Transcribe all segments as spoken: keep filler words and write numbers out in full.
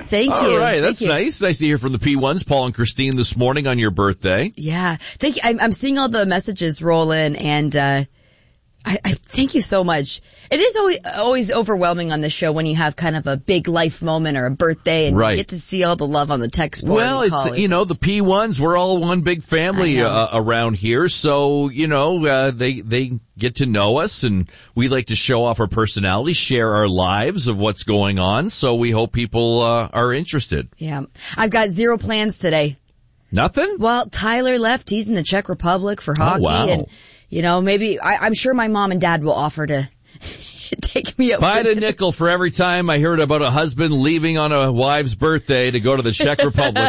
Thank you. All right, that's Thank you. nice. Nice to hear from the P ones, Paul and Christine, this morning on your birthday. Yeah. Thank you. I'm, I'm seeing all the messages roll in, and uh I, I thank you so much. It is always always overwhelming on this show when you have kind of a big life moment or a birthday, and right. you get to see all the love on the text board. Well, it's, you know, the P ones, we're all one big family uh, around here, so, you know, uh, they they get to know us, and we like to show off our personality, share our lives of what's going on, so we hope people uh, are interested. Yeah. I've got zero plans today. Nothing? Well, Tyler left. He's in the Czech Republic for hockey, oh, wow. and you know, maybe, I, I'm sure my mom and dad will offer to take me up. If I had a nickel for every time I heard about a husband leaving on a wife's birthday to go to the Czech Republic.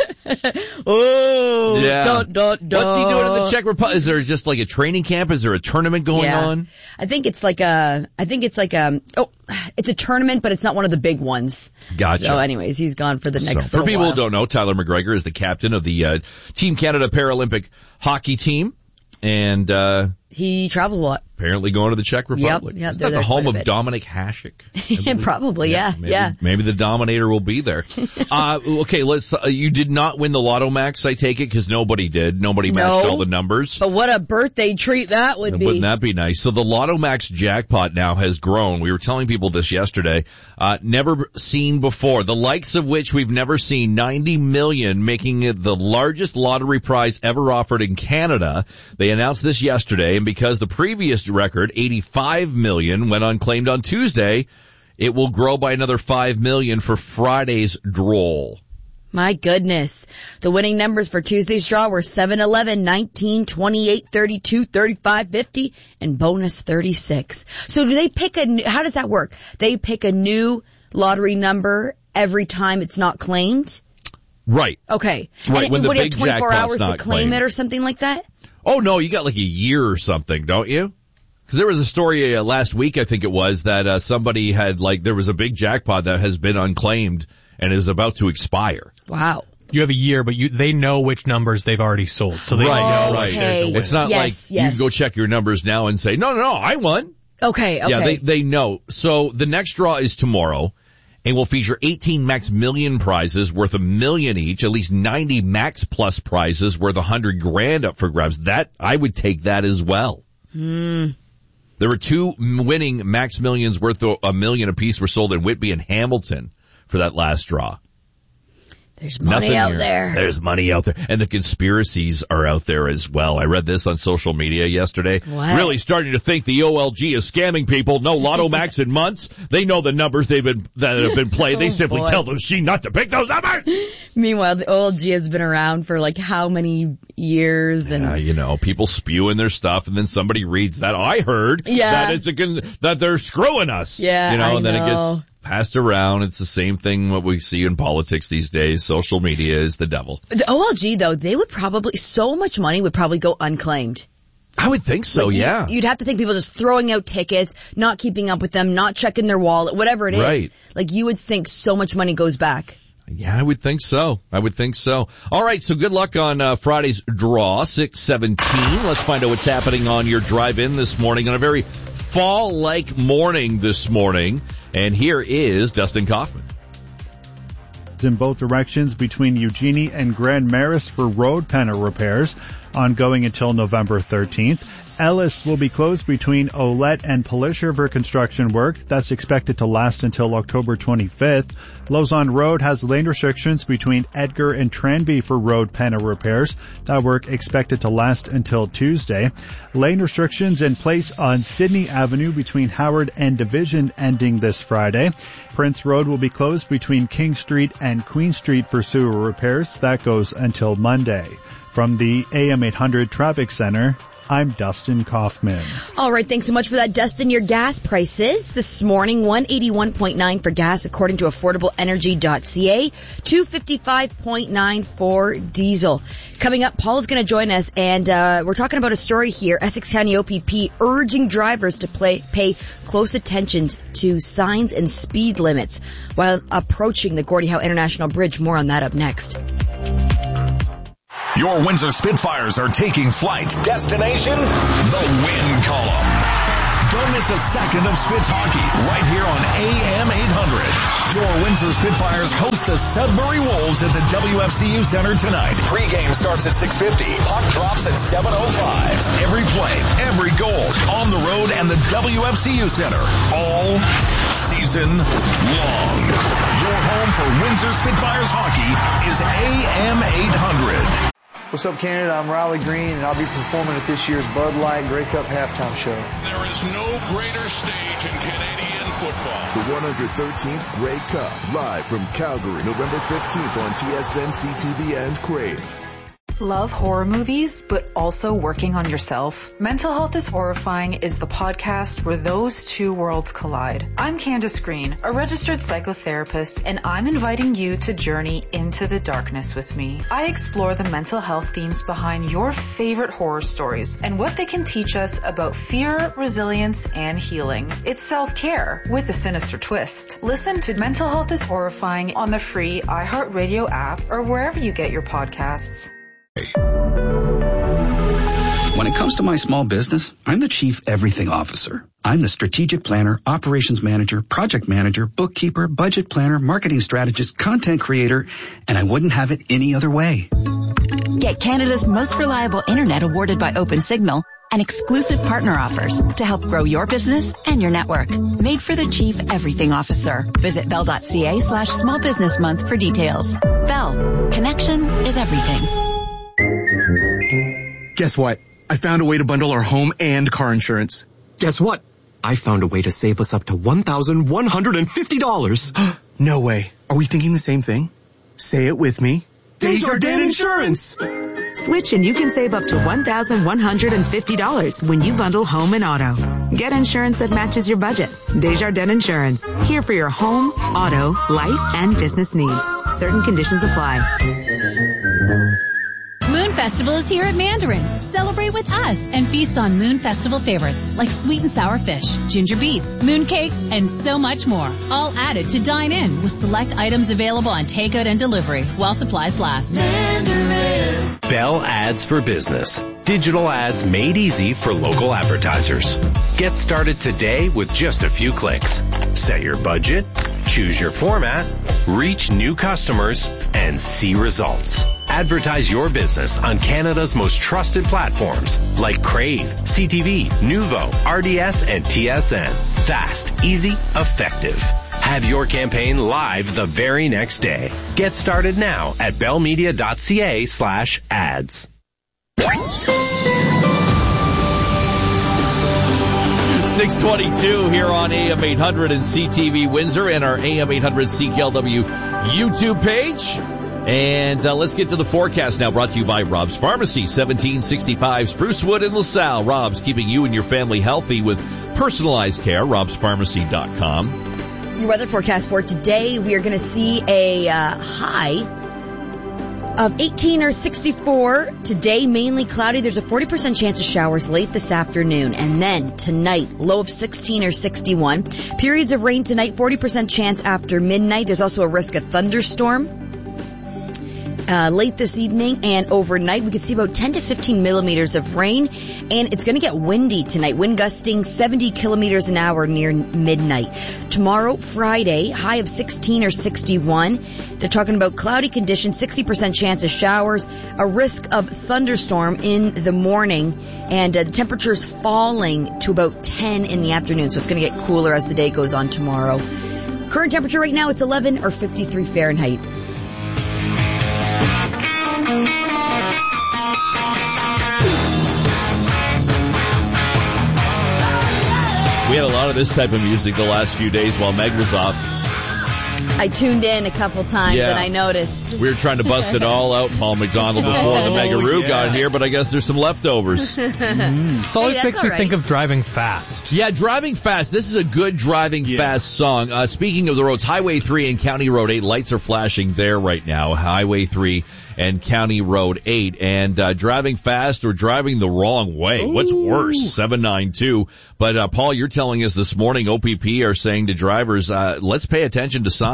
oh, yeah. don't, don't, don't. What's he doing in the Czech Republic? Is there just like a training camp? Is there a tournament going yeah. on? I think it's like a, I think it's like a, oh, it's a tournament, but it's not one of the big ones. Gotcha. So anyways, he's gone for the next so, For people while. who don't know, Tyler McGregor is the captain of the uh, Team Canada Paralympic hockey team. And, uh, he traveled a lot. Apparently going to the Czech Republic. Yep, yep, Is that the home of bit. Dominic Hasek? Probably, yeah, yeah. Maybe, yeah. maybe the Dominator will be there. uh, okay, let's, uh, you did not win the Lotto Max, I take it, because nobody did. Nobody no, matched all the numbers. But what a birthday treat that would be. Wouldn't that be nice? So the Lotto Max jackpot now has grown. We were telling people this yesterday. Uh, never seen before. The likes of which we've never seen. ninety million, making it the largest lottery prize ever offered in Canada. They announced this yesterday, and because the previous record, eighty-five million, went unclaimed on Tuesday, it will grow by another five million for Friday's draw. My goodness. The winning numbers for Tuesday's draw were seven, eleven, nineteen, twenty-eight, thirty-two, thirty-five, fifty, and bonus thirty-six. So do they pick a, how does that work? They pick a new lottery number every time it's not claimed? Right. Okay. Right, and when it, the would you big have twenty-four hours to not claim claimed. it or something like that? Oh, no, you got like a year or something, don't you? Because there was a story uh, last week, I think it was, that uh, somebody had, like, there was a big jackpot that has been unclaimed and is about to expire. Wow. You have a year, but you they know which numbers they've already sold. So they right, know right. there's a win. It's not yes, like yes. you can go check your numbers now and say, no, no, no, I won. Okay, okay. Yeah, they, they know. So the next draw is tomorrow, and will feature eighteen Max Million prizes worth a million each, at least ninety Max Plus prizes worth a hundred grand up for grabs. That, I would take that as well. Hmm. There were two winning Max Millions worth a million apiece were sold in Whitby and Hamilton for that last draw. There's money Nothing out here. there. There's money out there. And the conspiracies are out there as well. I read this on social media yesterday. What? Really starting to think the O L G is scamming people. No Lotto Max in months. They know the numbers they've been, that have been played. They Oh, simply boy. tell the machine not to pick those numbers. Meanwhile, the O L G has been around for like how many years? And Uh, you know, people spewing their stuff, and then somebody reads that. I heard Yeah. that it's a con- that they're screwing us. Yeah, you know, I and then it know. gets passed around. It's the same thing what we see in politics these days. Social media is the devil. the O L G though, they would probably, so much money would probably go unclaimed. I would think so. Like, you- yeah. You'd have to think people just throwing out tickets, not keeping up with them, not checking their wallet, whatever it is. Right. Like you would think so much money goes back. Yeah, I would think so. I would think so. All right, so good luck on uh, Friday's draw, six seventeen. Let's find out what's happening on your drive-in this morning on a very fall-like morning this morning. And here is Dustin Kaufman. In both directions between Eugenie and Grand Maris for road panel repairs, ongoing until November thirteenth. Ellis will be closed between Olette and Pelisher for construction work. That's expected to last until October twenty-fifth. Lausanne Road has lane restrictions between Edgar and Tranby for road panel repairs. That work expected to last until Tuesday. Lane restrictions in place on Sydney Avenue between Howard and Division ending this Friday. Prince Road will be closed between King Street and Queen Street for sewer repairs. That goes until Monday. From the A M eight hundred Traffic Center, I'm Dustin Kaufman. All right, thanks so much for that, Dustin. Your gas prices this morning, one eighty-one point nine for gas according to affordable energy dot c a, two fifty-five point nine for diesel. Coming up, Paul's going to join us, and uh we're talking about a story here. Essex County O P P urging drivers to play, pay close attention to signs and speed limits while approaching the Gordie Howe International Bridge. More on that up next. Your Windsor Spitfires are taking flight. Destination, the Win Column. Don't miss a second of Spitz hockey right here on A M eight hundred. Your Windsor Spitfires host the Sudbury Wolves at the W F C U Center tonight. Pre-game starts at six fifty. Puck drops at seven oh five. Every play, every goal, on the road and the W F C U Center. All season long. Your home for Windsor Spitfires hockey is A M eight hundred. What's up, Canada? I'm Riley Green, and I'll be performing at this year's Bud Light Grey Cup halftime show. There is no greater stage in Canadian football. The one hundred thirteenth Grey Cup, live from Calgary, November fifteenth on T S N, C T V, and Crave. Love horror movies, but also working on yourself? Mental Health is Horrifying is the podcast where those two worlds collide. I'm Candace Green, a registered psychotherapist, and I'm inviting you to journey into the darkness with me. I explore the mental health themes behind your favorite horror stories and what they can teach us about fear, resilience, and healing. It's self-care with a sinister twist. Listen to Mental Health is Horrifying on the free iHeartRadio app or wherever you get your podcasts. When it comes to my small business, I'm the Chief Everything Officer. I'm the strategic planner, operations manager, project manager, bookkeeper, budget planner, marketing strategist, content creator, and I wouldn't have it any other way. Get Canada's most reliable internet awarded by OpenSignal and exclusive partner offers to help grow your business and your network. Made for the Chief Everything Officer. Visit bell.ca slash small business month for details. Bell. Connection is everything. Guess what? I found a way to bundle our home and car insurance. Guess what? I found a way to save us up to one thousand one hundred fifty dollars. No way. Are we thinking the same thing? Say it with me. Desjardins Insurance! Switch and you can save up to one thousand one hundred fifty dollars when you bundle home and auto. Get insurance that matches your budget. Desjardins Insurance. Here for your home, auto, life, and business needs. Certain conditions apply. Moon Festival is here at Mandarin. Celebrate with us and feast on Moon Festival favorites like sweet and sour fish, ginger beef, moon cakes, and so much more. All added to dine in with select items available on takeout and delivery while supplies last. Mandarin. Bell Ads for Business. Digital ads made easy for local advertisers. Get started today with just a few clicks. Set your budget, choose your format, reach new customers, and see results. Advertise your business on Canada's most trusted platforms like Crave, C T V, Nuvo, R D S, and T S N. Fast, easy, effective. Have your campaign live the very next day. Get started now at bellmedia.ca slash ads. six twenty-two here on A M eight hundred and C T V Windsor and our A M eight hundred C K L W YouTube page. And uh, let's get to the forecast now, brought to you by Rob's Pharmacy, seventeen sixty-five Sprucewood in LaSalle. Rob's, keeping you and your family healthy with personalized care, robs pharmacy dot com. Your weather forecast for today, we are going to see a uh, high of eighteen or sixty-four. Today, mainly cloudy. There's a forty percent chance of showers late this afternoon. And then tonight, low of sixteen or sixty-one. Periods of rain tonight, forty percent chance after midnight. There's also a risk of thunderstorm. Uh, late this evening and overnight, we could see about ten to fifteen millimeters of rain, and it's going to get windy tonight. Wind gusting seventy kilometers an hour near midnight. Tomorrow, Friday, high of sixteen or sixty-one. They're talking about cloudy conditions, sixty percent chance of showers, a risk of thunderstorm in the morning, and uh, the temperature's falling to about ten in the afternoon, so it's going to get cooler as the day goes on tomorrow. Current temperature right now, it's eleven or fifty-three Fahrenheit. We had a lot of this type of music the last few days while Meg was off. I tuned in a couple times yeah. and I noticed. We were trying to bust it all out, Paul McDonald, before oh, the Megaroo yeah. got here, but I guess there's some leftovers. mm. So it hey, makes me right. think of Driving Fast. Yeah, Driving Fast. This is a good Driving yeah. Fast song. Uh, speaking of the roads, Highway three and County Road eight, lights are flashing there right now. Highway three and County Road eight. And uh, driving fast or driving the wrong way. Ooh. What's worse? seven nine two. But, uh, Paul, you're telling us this morning O P P are saying to drivers, uh, let's pay attention to signs.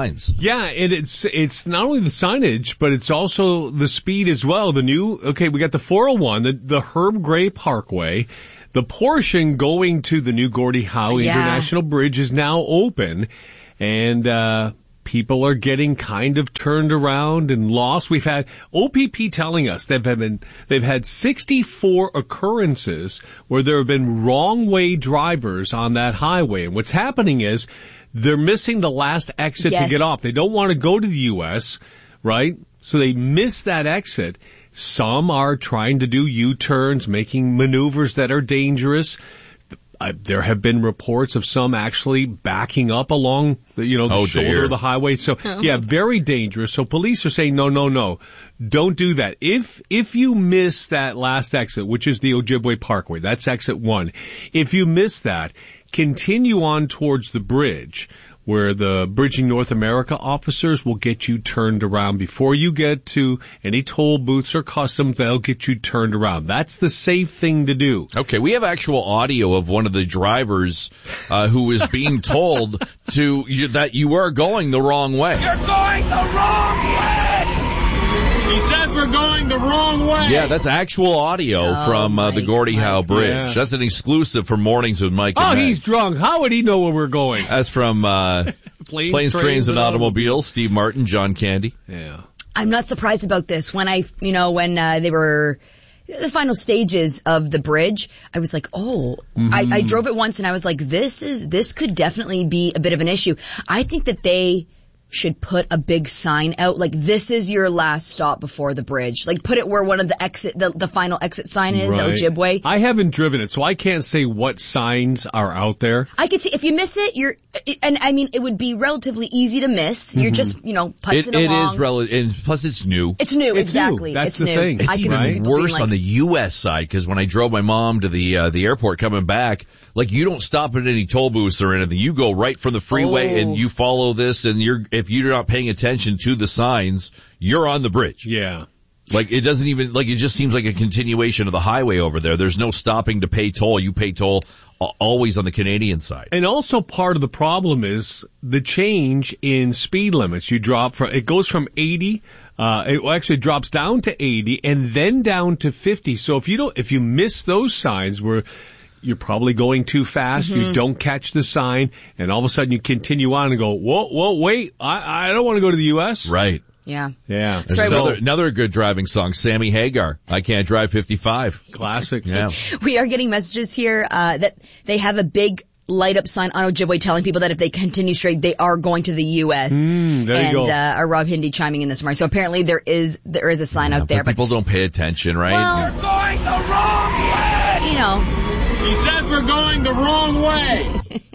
signs. Yeah, and it's it's not only the signage, but it's also the speed as well. The new, okay, we got the four oh one, the, the Herb Gray Parkway. The portion going to the new Gordie Howe Yeah. International Bridge is now open, and uh people are getting kind of turned around and lost. We've had O P P telling us they've been they've had sixty-four occurrences where there have been wrong way drivers on that highway. And what's happening is they're missing the last exit Yes. to get off. They don't want to go to the U S, right? So they miss that exit. Some are trying to do U-turns, making maneuvers that are dangerous. I, there have been reports of some actually backing up along the, you know, the Oh, shoulder dear. of the highway. So, yeah, very dangerous. So police are saying, no, no, no, don't do that. If, if you miss that last exit, which is the Ojibwe Parkway, that's exit one. If you miss that, continue on towards the bridge, where the Bridging North America officers will get you turned around. Before you get to any toll booths or customs, they'll get you turned around. That's the safe thing to do. Okay, we have actual audio of one of the drivers uh, who was being told to you, that you are going the wrong way. You're going the wrong way! He says we're going the wrong way! Yeah, that's actual audio Oh, from uh, the my Gordie Howe Bridge. Yeah. That's an exclusive for Mornings with Mike and Oh, Meg. he's drunk. How would he know where we're going? That's from uh, Planes, Planes, Trains, and Automobiles. Steve Martin, John Candy. Yeah. I'm not surprised about this. When I, you know, when uh, they were the final stages of the bridge, I was like, oh, Mm-hmm. I, I drove it once and I was like, this is, this could definitely be a bit of an issue. I think that they should put a big sign out, like, this is your last stop before the bridge. Like, put it where one of the exit, the, the final exit sign is, Right. Ojibwe. I haven't driven it, so I can't say what signs are out there. I could see, if you miss it, you're, and I mean, it would be relatively easy to miss. You're just, you know, Mm-hmm. It, putzing it along. is relative, and plus it's new. It's new, It's new. exactly. That's it's the new. thing. It's I can even see people worse being like, on the U S side, because when I drove my mom to the uh, the airport coming back, like, you don't stop at any toll booths or anything. You go right from the freeway Oh. and you follow this, and you're if you're not paying attention to the signs, you're on the bridge. Yeah. Like, it doesn't even, like, it just seems like a continuation of the highway over there. There's no stopping to pay toll. You pay toll a- always on the Canadian side. And also part of the problem is the change in speed limits. You drop from, it goes from eighty, uh, it actually drops down to eighty and then down to fifty. So if you don't, if you miss those signs where you're probably going too fast, Mm-hmm. you don't catch the sign, and all of a sudden you continue on and go, whoa, whoa, wait, I, I don't want to go to the U S. Right. yeah. Yeah. There's Sorry, another, well- another good driving song, Sammy Hagar, I Can't Drive fifty-five. Classic. Yeah. We are getting messages here uh, that they have a big light up sign on Ojibwe telling people that if they continue straight, they are going to the U S. Mm, there you and go. uh, our Rob Hindi chiming in this morning. So apparently there is there is a sign out there, But but people don't pay attention, right? Well- We're going the wrong way! you know, He says we're going the wrong way!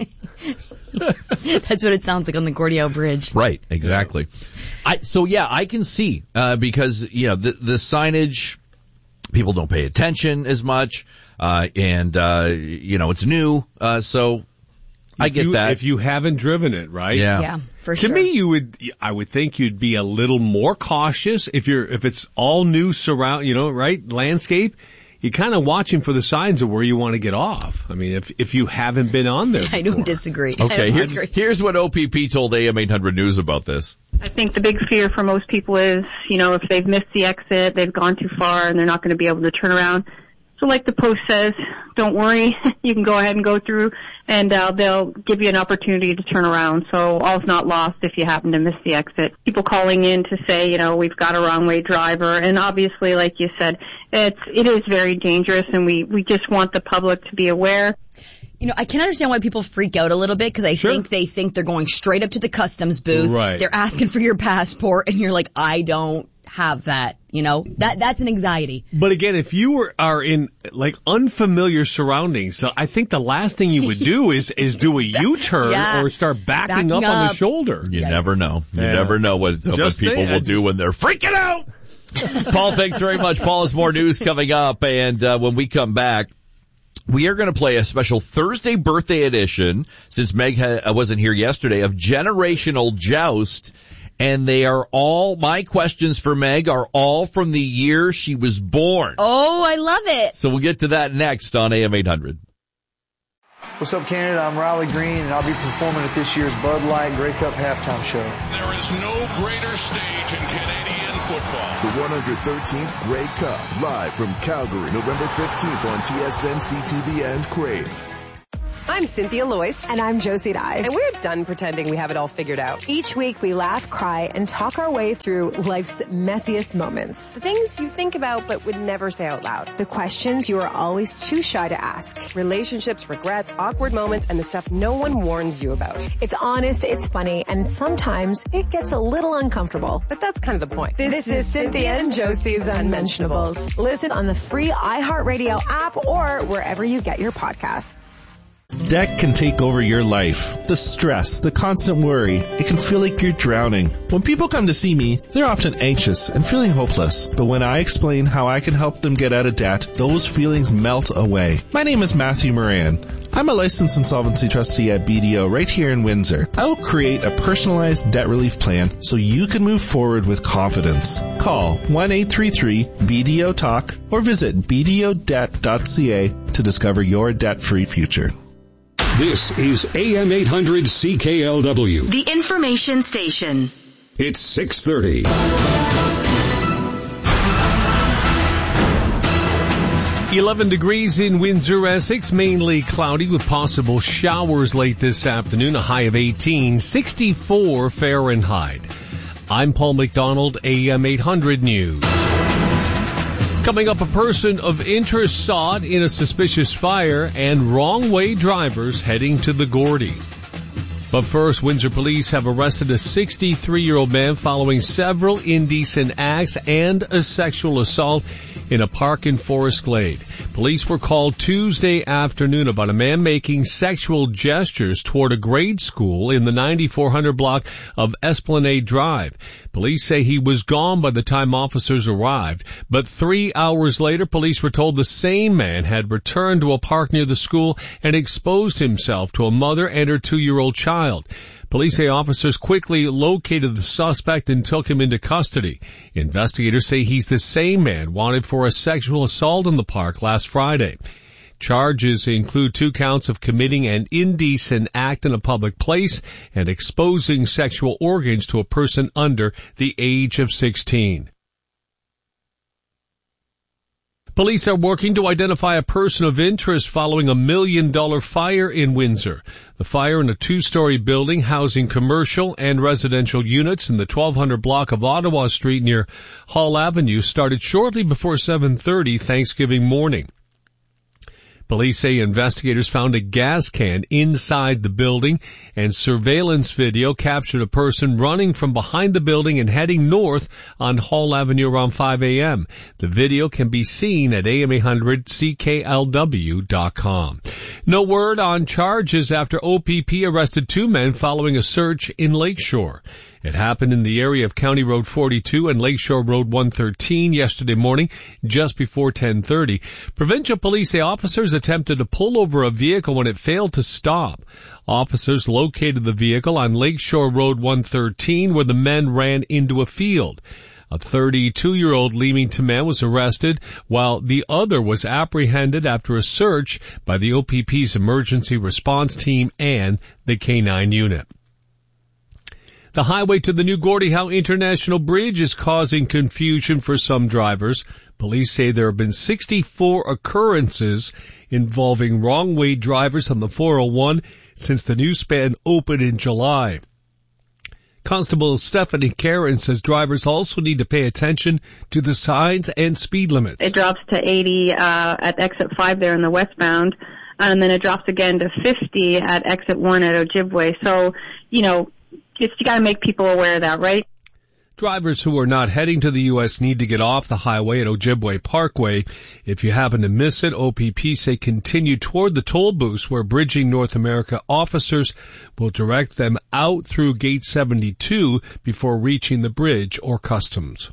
that's what it sounds like on the Gordie Howe Bridge. Right, exactly. I so yeah, I can see uh because you know the the signage, people don't pay attention as much, uh and uh you know it's new, uh so I If get you- that. If you haven't driven it, right? Yeah. Yeah, for To sure. me, you would, I would think you'd be a little more cautious if you're, if it's all new surround, you know, right? Landscape. You're kind of watching for the signs of where you want to get off. I mean, if, if you haven't been on there I before. don't disagree. I Okay, don't here's, disagree. here's what O P P told A M eight hundred News about this. I think the big fear for most people is, you know, if they've missed the exit, they've gone too far, and they're not going to be able to turn around. So like the post says, don't worry, you can go ahead and go through, and uh, they'll give you an opportunity to turn around. So all's not lost if you happen to miss the exit. People calling in to say, you know, we've got a wrong way driver, and obviously, like you said, it's it is very dangerous, and we we just want the public to be aware. You know, I can understand why people freak out a little bit because I Sure. think they think they're going straight up to the customs booth. Right. They're asking for your passport, and you're like, I don't have that. You know, that that's an anxiety. But again, if you were, are in like unfamiliar surroundings, so I think the last thing you would do is, is do a U-turn Yeah. or start backing, Backing up, on the up. shoulder. You Yikes. never know. You Yeah. never know what, what Just people saying. will do when they're freaking out. Paul, thanks very much. Paul, has more news coming up, and uh, when we come back, we are going to play a special Thursday birthday edition, since Meg ha- wasn't here yesterday, of Generational Joust. And they are all, my questions for Meg are all from the year she was born. Oh, I love it. So we'll get to that next on A M eight hundred. What's up, Canada? I'm Riley Green, and I'll be performing at this year's Bud Light Grey Cup halftime show. There is no greater stage in Canadian football. The one hundred thirteenth Grey Cup, live from Calgary, November fifteenth on T S N C T V and Crave. I'm Cynthia Loyce. And I'm Josie Dye. And we're done pretending we have it all figured out. Each week we laugh, cry, and talk our way through life's messiest moments. The things you think about but would never say out loud. The questions you are always too shy to ask. Relationships, regrets, awkward moments, and the stuff no one warns you about. It's honest, it's funny, and sometimes it gets a little uncomfortable. But that's kind of the point. This, this is Cynthia and Josie's Unmentionables. Listen on the free iHeartRadio app or wherever you get your podcasts. Debt can take over your life. The stress, the constant worry, it can feel like you're drowning. When people come to see me, they're often anxious and feeling hopeless. But when I explain how I can help them get out of debt, those feelings melt away. My name is Matthew Moran. I'm a licensed insolvency trustee at B D O right here in Windsor. I will create a personalized debt relief plan so you can move forward with confidence. Call one eight three three B D O talk or visit b d o debt dot c a to discover your debt-free future. This is A M eight hundred C K L W. The information station. It's six thirty. eleven degrees in Windsor, Essex, mainly cloudy with possible showers late this afternoon, a high of eighteen, sixty-four Fahrenheit. I'm Paul McDonald, A M eight hundred News. Coming up, a person of interest sought in a suspicious fire and wrong-way drivers heading to the Gordy. But first, Windsor police have arrested a sixty-three-year-old man following several indecent acts and a sexual assault in a park in Forest Glade. Police were called Tuesday afternoon about a man making sexual gestures toward a grade school in the ninety-four hundred block of Esplanade Drive. Police say he was gone by the time officers arrived, but three hours later, police were told the same man had returned to a park near the school and exposed himself to a mother and her two-year-old child. Police say officers quickly located the suspect and took him into custody. Investigators say he's the same man wanted for a sexual assault in the park last Friday. Charges include two counts of committing an indecent act in a public place and exposing sexual organs to a person under the age of sixteen. Police are working to identify a person of interest following a million-dollar fire in Windsor. The fire in a two-story building housing commercial and residential units in the twelve hundred block of Ottawa Street near Hall Avenue started shortly before seven thirty Thanksgiving morning. Police say investigators found a gas can inside the building, and surveillance video captured a person running from behind the building and heading north on Hall Avenue around five a.m. The video can be seen at A M eight hundred C K L W dot com. No word on charges after O P P arrested two men following a search in Lakeshore. It happened in the area of County Road forty-two and Lakeshore Road one thirteen yesterday morning, just before ten thirty. Provincial police say officers attempted to pull over a vehicle when it failed to stop. Officers located the vehicle on Lakeshore Road one thirteen where the men ran into a field. A thirty-two-year-old Leamington man was arrested, while the other was apprehended after a search by the O P P's emergency response team and the K nine unit. The highway to the new Gordie Howe International Bridge is causing confusion for some drivers. Police say there have been sixty-four occurrences involving wrong-way drivers on the four oh one since the new span opened in July. Constable Stephanie Karen says drivers also need to pay attention to the signs and speed limits. It drops to eighty uh, at exit five there in the westbound, and then it drops again to fifty at exit one at Ojibwe. So, you know, just you got to make people aware of that, right? Drivers who are not heading to the U S need to get off the highway at Ojibwe Parkway. If you happen to miss it, O P P say continue toward the toll booths where Bridging North America officers will direct them out through Gate seventy-two before reaching the bridge or customs.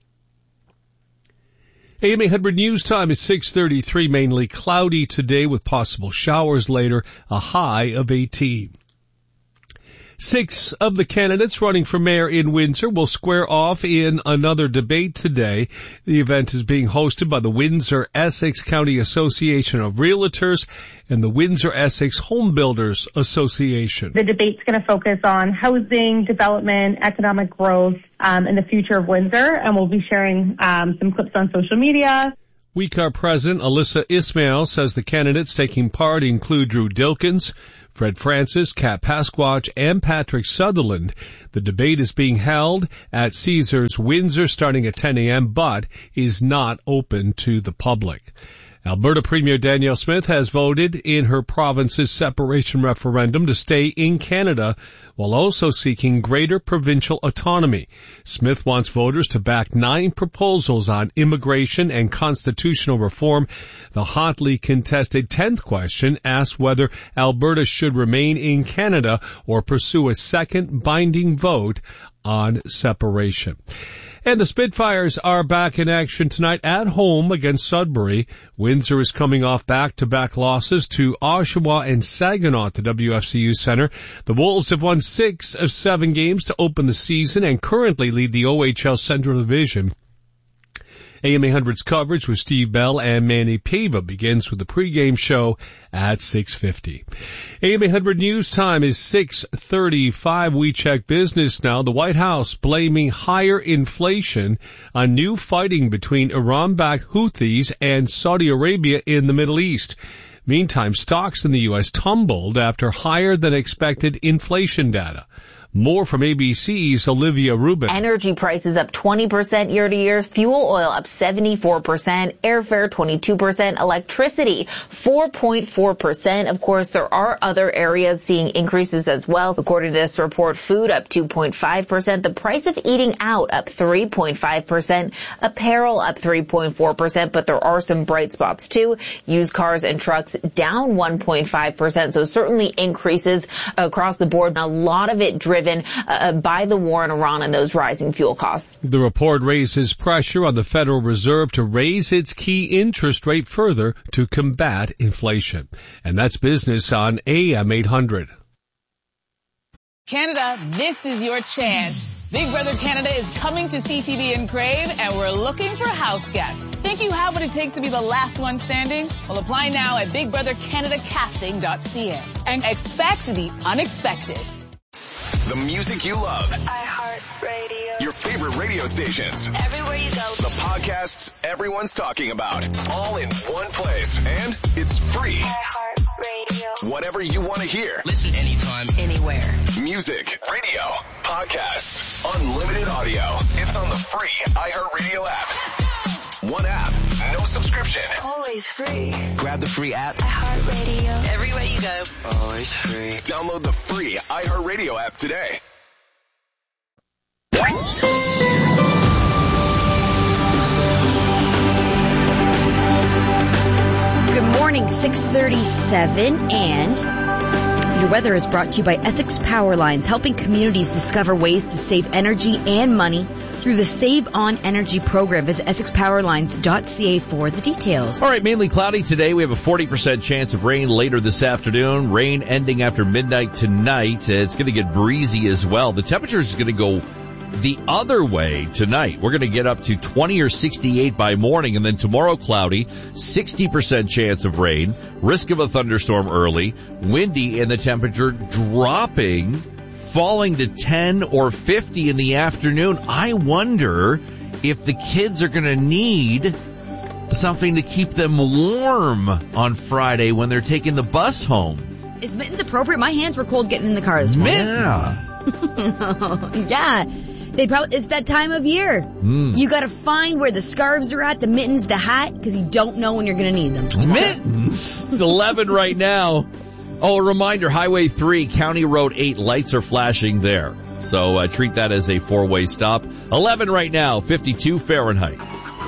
A M eight hundred News Time is six thirty-three, mainly cloudy today with possible showers later, a high of eighteen. Six of the candidates running for mayor in Windsor will square off in another debate today. The event is being hosted by the Windsor-Essex County Association of Realtors and the Windsor-Essex Home Builders Association. The debate's going to focus on housing, development, economic growth, um, and the future of Windsor, and we'll be sharing um, some clips on social media. W E C A R President Alyssa Ismail says the candidates taking part include Drew Dilkins, Fred Francis, Kat Pasquatch, and Patrick Sutherland. The debate is being held at Caesars Windsor starting at ten a.m., but is not open to the public. Alberta Premier Danielle Smith has voted in her province's separation referendum to stay in Canada while also seeking greater provincial autonomy. Smith wants voters to back nine proposals on immigration and constitutional reform. The hotly contested tenth question asks whether Alberta should remain in Canada or pursue a second binding vote on separation. And the Spitfires are back in action tonight at home against Sudbury. Windsor is coming off back-to-back losses to Oshawa and Saginaw at the W F C U Center. The Wolves have won six of seven games to open the season and currently lead the O H L Central Division. A M eight hundred's coverage with Steve Bell and Manny Pava begins with the pregame show at six fifty. A M eight hundred news time is six thirty-five. We check business now. The White House blaming higher inflation on new fighting between Iran-backed Houthis and Saudi Arabia in the Middle East. Meantime, stocks in the U S tumbled after higher than expected inflation data. More from A B C's Olivia Rubin. Energy prices up twenty percent year to year, fuel oil up seventy-four percent, airfare twenty-two percent, electricity four point four percent. Of course, there are other areas seeing increases as well. According to this report, food up two point five percent, the price of eating out up three point five percent, apparel up three point four percent, but there are some bright spots too. Used cars and trucks down one point five percent, so certainly increases across the board. A lot of it driven Uh, by the war in Iran and those rising fuel costs. The report raises pressure on the Federal Reserve to raise its key interest rate further to combat inflation. And that's business on A M eight hundred. Canada, this is your chance. Big Brother Canada is coming to C T V and Crave, and we're looking for house guests. Think you have what it takes to be the last one standing? Well, apply now at big brother canada casting dot c a and expect the unexpected. The music you love. iHeartRadio. Your favorite radio stations. Everywhere you go. The podcasts everyone's talking about. All in one place. And it's free. iHeartRadio. Whatever you want to hear. Listen anytime, anywhere. Music, radio, podcasts, unlimited audio. It's on the free iHeartRadio app. One app, no subscription. Always free. Grab the free app. iHeartRadio. Everywhere you go. Always free. Download the free iHeartRadio app today. Good morning, six thirty-seven, and your weather is brought to you by Essex Power Lines, helping communities discover ways to save energy and money through the Save on Energy program. Visit essex power lines dot c a for the details. All right, mainly cloudy today. We have a forty percent chance of rain later this afternoon. Rain ending after midnight tonight. It's going to get breezy as well. The temperature is going to go the other way tonight. We're going to get up to twenty or sixty-eight by morning, and then tomorrow cloudy, sixty percent chance of rain, risk of a thunderstorm early, windy, and the temperature dropping, falling to ten or fifty in the afternoon. I wonder if the kids are going to need something to keep them warm on Friday when they're taking the bus home. Is mittens appropriate? My hands were cold getting in the car this morning. Yeah. Yeah. They probably, it's that time of year. Mm. You gotta find where the scarves are at, the mittens, the hat, because you don't know when you're gonna need them. Mittens! eleven right now. Oh, a reminder, Highway three, County Road eight, lights are flashing there. So uh, treat that as a four-way stop. eleven right now, fifty-two Fahrenheit.